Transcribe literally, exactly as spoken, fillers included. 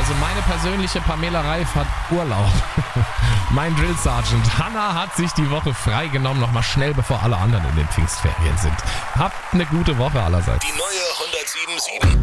Also meine persönliche Pamela Reif hat Urlaub. Mein Drill Sergeant Hanna hat sich die Woche freigenommen, nochmal schnell, bevor alle anderen in den Pfingstferien sind. Habt eine gute Woche allerseits. Die neue hundertsieben Komma sieben.